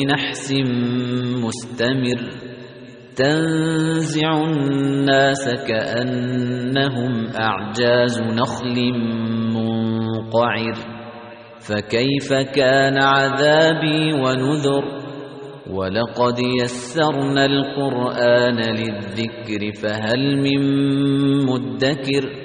نحس مستمر تنزع الناس كأنهم أعجاز نخل منقعر فكيف كان عذابي ونذر ولقد يسرنا القرآن للذكر فهل من مدكر